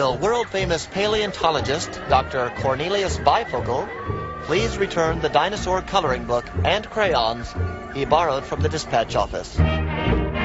will world-famous paleontologist Dr. Cornelius Bifogel please return the dinosaur coloring book and crayons he borrowed from the dispatch office?